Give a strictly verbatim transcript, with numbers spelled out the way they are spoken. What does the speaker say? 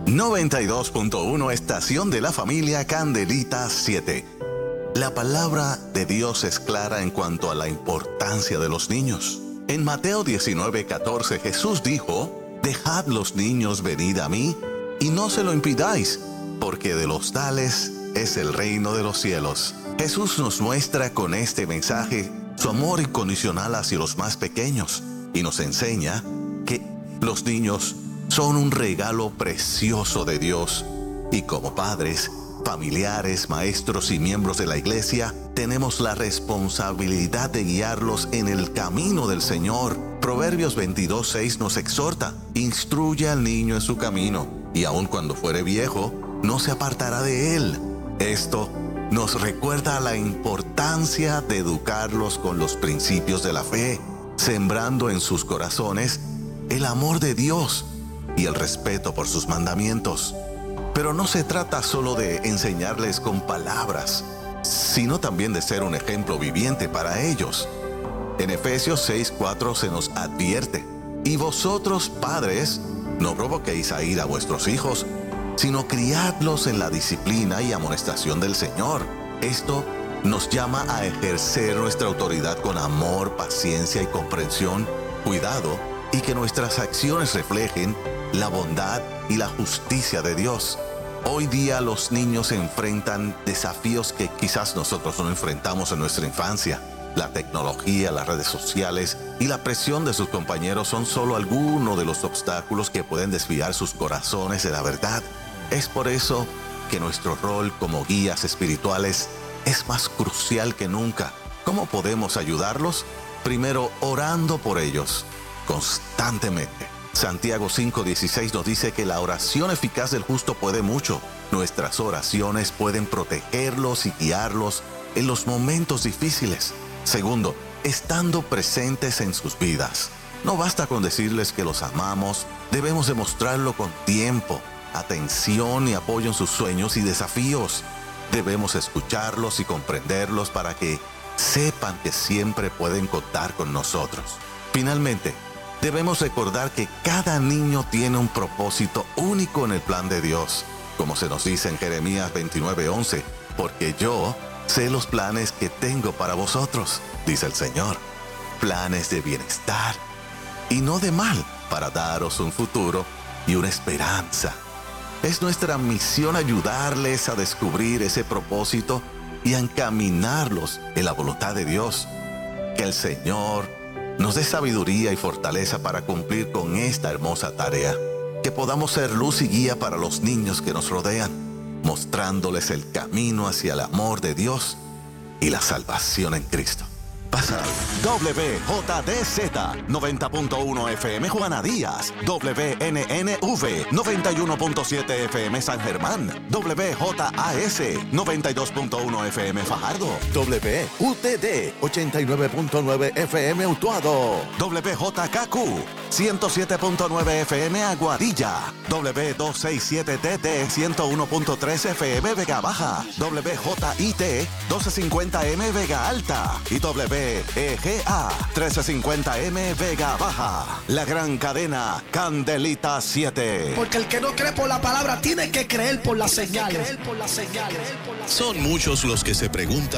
noventa y dos punto uno, estación de la familia Candelita siete. La palabra de Dios es clara en cuanto a la importancia de los niños. En Mateo diecinueve catorce, Jesús dijo: «Dejad los niños venid a mí, y no se lo impidáis, porque de los tales es el reino de los cielos». Jesús nos muestra con este mensaje su amor incondicional hacia los más pequeños, y nos enseña que los niños son un regalo precioso de Dios, y como padres, familiares, maestros y miembros de la iglesia, tenemos la responsabilidad de guiarlos en el camino del Señor. Proverbios veintidós seis nos exhorta: «Instruye al niño en su camino, y aun cuando fuere viejo, no se apartará de él». Esto nos recuerda la importancia de educarlos con los principios de la fe, sembrando en sus corazones el amor de Dios y el respeto por sus mandamientos. Pero no se trata solo de enseñarles con palabras, sino también de ser un ejemplo viviente para ellos. En Efesios seis cuatro se nos advierte: «Y vosotros, padres, no provoquéis a ira a vuestros hijos, sino criadlos en la disciplina y amonestación del Señor». Esto nos llama a ejercer nuestra autoridad con amor, paciencia y comprensión, cuidado, y que nuestras acciones reflejen la bondad y la justicia de Dios. Hoy día los niños enfrentan desafíos que quizás nosotros no enfrentamos en nuestra infancia. La tecnología, las redes sociales y la presión de sus compañeros son solo algunos de los obstáculos que pueden desviar sus corazones de la verdad. Es por eso que nuestro rol como guías espirituales es más crucial que nunca. ¿Cómo podemos ayudarlos? Primero, orando por ellos constantemente. Santiago cinco dieciséis nos dice que la oración eficaz del justo puede mucho. Nuestras oraciones pueden protegerlos y guiarlos en los momentos difíciles. Segundo, estando presentes en sus vidas. No basta con decirles que los amamos, debemos demostrarlo con tiempo, atención y apoyo en sus sueños y desafíos. Debemos escucharlos y comprenderlos para que sepan que siempre pueden contar con nosotros. Finalmente, debemos recordar que cada niño tiene un propósito único en el plan de Dios. Como se nos dice en Jeremías veintinueve once, «Porque yo sé los planes que tengo para vosotros», dice el Señor, «planes de bienestar y no de mal, para daros un futuro y una esperanza». Es nuestra misión ayudarles a descubrir ese propósito y a encaminarlos en la voluntad de Dios. Que el Señor nos dé sabiduría y fortaleza para cumplir con esta hermosa tarea. Que podamos ser luz y guía para los niños que nos rodean, mostrándoles el camino hacia el amor de Dios y la salvación en Cristo. Pasa. W J D Z noventa punto uno F M Juana Díaz, W N N V noventa y uno punto siete F M San Germán, W J A S noventa y dos punto uno F M Fajardo, W U T D ochenta y nueve punto nueve F M Utuado, W J K Q ciento siete punto nueve F M Aguadilla, W doscientos sesenta y siete T T ciento uno punto tres F M Vega Baja, W J I T doce cincuenta M Vega Alta y W E G A trece cincuenta M Vega Baja. La gran cadena Candelita siete. Porque el que no cree por la palabra tiene que creer por la señal. Son muchos los que se preguntan